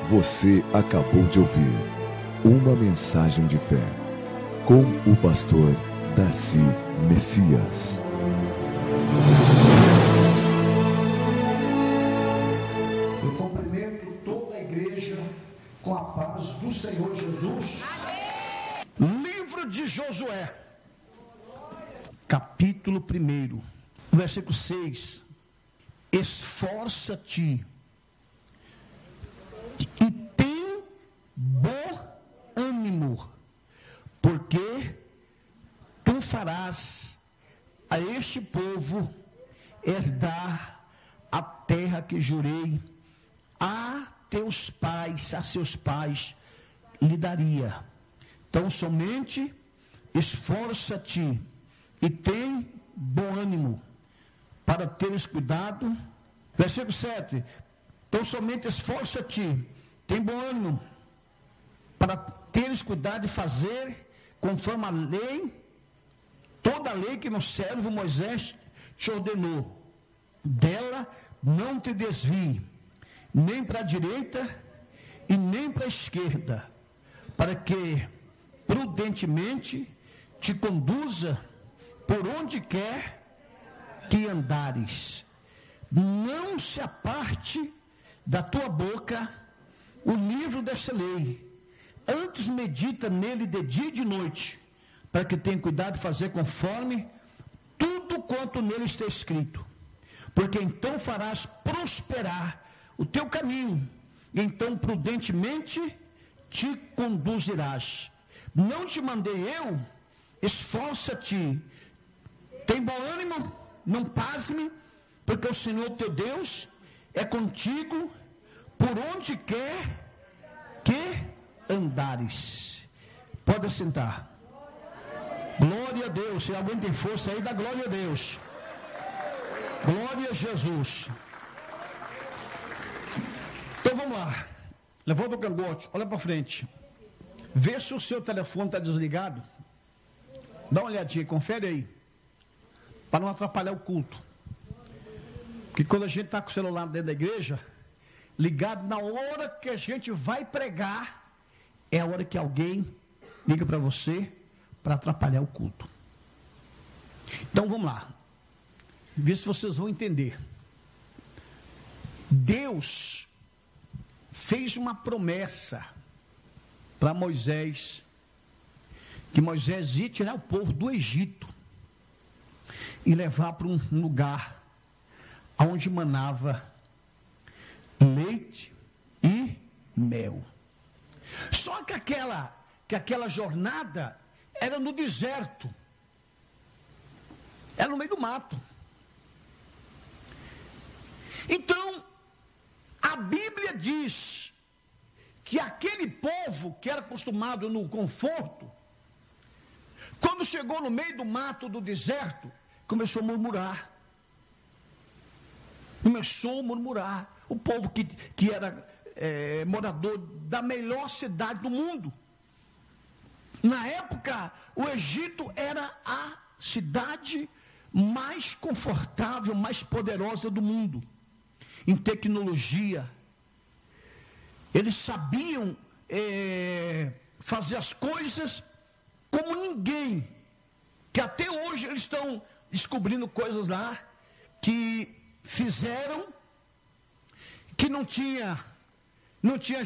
Você acabou de ouvir uma mensagem de fé com o pastor Darcy Messias. Eu cumprimento toda a igreja com a paz do Senhor Jesus. Livro de Josué, capítulo 1, versículo 6. Esforça-te e tem bom ânimo, porque tu farás a este povo herdar a terra que jurei a teus pais, a seus pais lhe daria. Então somente esforça-te e tem bom ânimo para teres cuidado. Versículo 7. Então somente esforça-te, tem bom ânimo para teres cuidado de fazer conforme a lei, toda a lei que meu servo Moisés te ordenou. Dela não te desvie, nem para a direita e nem para a esquerda, para que prudentemente te conduza por onde quer que andares. Não se aparte da tua boca o livro desta lei, antes medita nele de dia e de noite, para que tenha cuidado de fazer conforme tudo quanto nele está escrito, porque então farás prosperar o teu caminho, e então prudentemente te conduzirás. Não te mandei eu? Esforça-te, tem bom ânimo, não pasme, porque o Senhor teu Deus é contigo por onde quer que andares. Pode sentar. Glória a Deus. Se alguém tem força aí, dá glória a Deus. Glória a Jesus. Então vamos lá. Levanta o cangote, olha para frente. Vê se o seu telefone está desligado. Dá uma olhadinha, confere aí, para não atrapalhar o culto. Porque quando a gente está com o celular dentro da igreja, ligado na hora que a gente vai pregar, é a hora que alguém liga para você para atrapalhar o culto. Então vamos lá, ver se vocês vão entender. Deus fez uma promessa para Moisés, que Moisés ia tirar o povo do Egito e levar para um lugar onde manava leite e mel. Só que aquela jornada era no deserto, era no meio do mato. Então a Bíblia diz que aquele povo que era acostumado no conforto, quando chegou no meio do mato, do deserto, começou a murmurar. O povo que era morador da melhor cidade do mundo. Na época, o Egito era a cidade mais confortável, mais poderosa do mundo. Em tecnologia, eles sabiam fazer as coisas como ninguém, que até hoje eles estão descobrindo coisas lá que fizeram, que não tinha